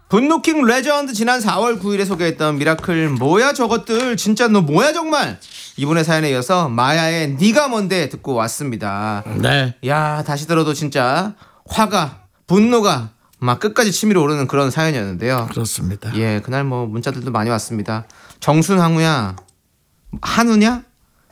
분노킹 레전드 지난 4월 9일에 소개했던 미라클 뭐야 저것들 진짜 너 뭐야 정말 이분의 사연에 이어서 마야의 네가 뭔데 듣고 왔습니다. 네. 야 다시 들어도 진짜 화가 분노가 막 끝까지 치밀어 오르는 그런 사연이었는데요. 그렇습니다. 예 그날 뭐 문자들도 많이 왔습니다. 정순항우야 한우냐